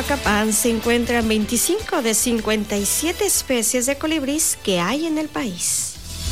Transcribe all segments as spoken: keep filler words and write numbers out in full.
Ahuacapán se encuentran veinticinco de cincuenta y siete especies de colibrís que hay en el país.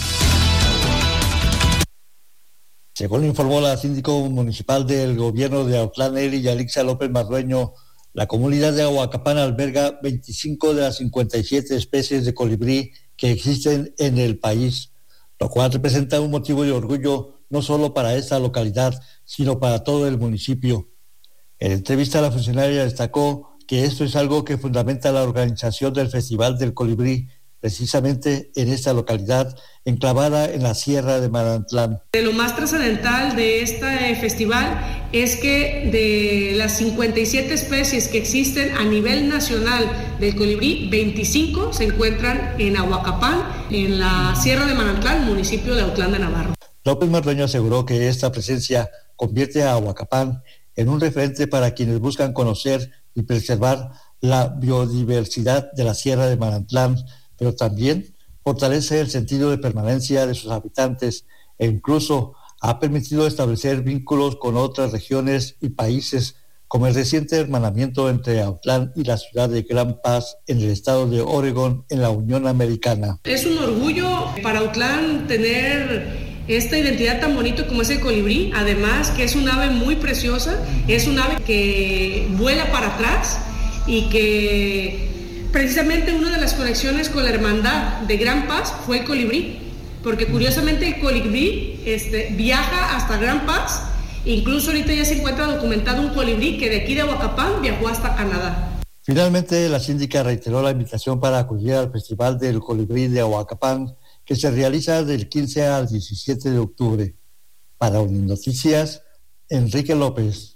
Según lo informó la síndico municipal del gobierno de Autlán, Eli Yalixa López Mardueño, la comunidad de Ahuacapán alberga veinticinco de las cincuenta y siete especies de colibrí que existen en el país, lo cual representa un motivo de orgullo no solo para esta localidad, sino para todo el municipio. En entrevista, la funcionaria destacó que esto es algo que fundamenta la organización del Festival del Colibrí, precisamente en esta localidad, enclavada en la Sierra de Marantlán. Lo más trascendental de este festival es que de las cincuenta y siete especies que existen a nivel nacional del colibrí, veinticinco se encuentran en Ahuacapán, en la Sierra de Marantlán, municipio de Autlán de Navarro. López Mardueño aseguró que esta presencia convierte a Ahuacapán en un referente para quienes buscan conocer y preservar la biodiversidad de la Sierra de Marantlán, pero también fortalece el sentido de permanencia de sus habitantes e incluso ha permitido establecer vínculos con otras regiones y países, como el reciente hermanamiento entre Autlán y la ciudad de Gran Paz en el estado de Oregón en la Unión Americana. Es un orgullo para Autlán tener esta identidad tan bonito como es el colibrí, además que es un ave muy preciosa, es un ave que vuela para atrás y que precisamente una de las conexiones con la hermandad de Gran Paz fue el colibrí, porque curiosamente el colibrí este, viaja hasta Gran Paz, incluso ahorita ya se encuentra documentado un colibrí que de aquí de Ahuacapán viajó hasta Canadá. Finalmente, la síndica reiteró la invitación para acudir al Festival del Colibrí de Ahuacapán, que se realiza del quince al diecisiete de octubre. Para Uninoticias, Enrique López.